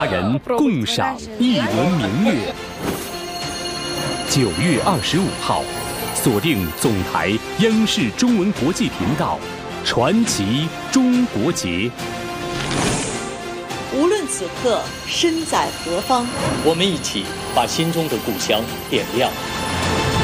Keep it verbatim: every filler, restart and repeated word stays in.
人共赏一轮明月。九月二十五号，锁定总台央视中文国际频道，传奇中国节。 无论此刻身在何方， 我们一起把心中的故乡点亮。